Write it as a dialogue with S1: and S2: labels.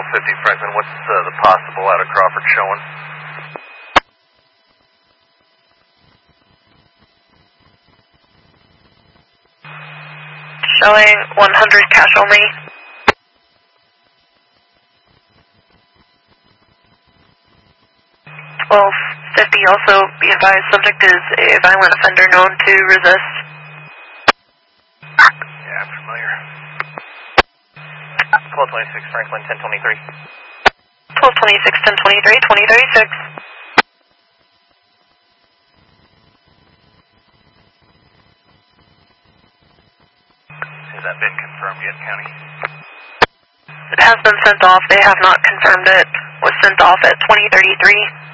S1: 1250 Franklin, what's the possible out of Crawford showing?
S2: Showing 100 cash only. 1250 also be advised, subject is a violent offender known to resist.
S1: Yeah, I'm familiar.
S3: 1226 Franklin, 1023.
S2: 1226, 1023, 2036.
S1: Has that been confirmed yet, County?
S2: It has been sent off. They have not confirmed it. Was sent off at 2033.